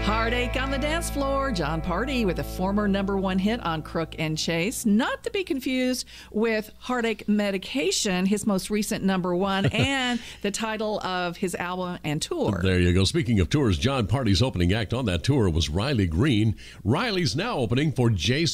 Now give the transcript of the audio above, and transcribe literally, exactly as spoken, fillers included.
Heartache on the Dance Floor. John Party with a former number one hit on Crook and Chase. Not to be confused with Heartache Medication, his most recent number one, and the title of his album and tour. There you go. Speaking of tours, John Party's opening act on that tour was Riley Green. Riley's now opening for Jason